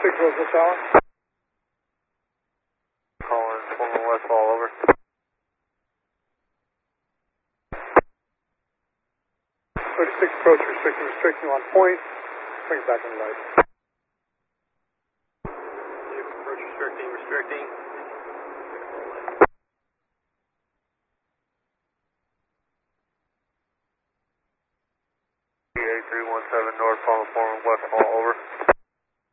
Roseville Tower. Calling Foreman Westfall, over. 36 approach restricting on point. Bring it back on the light. Approach restricting. 8317 North, calling Foreman Westfall, over.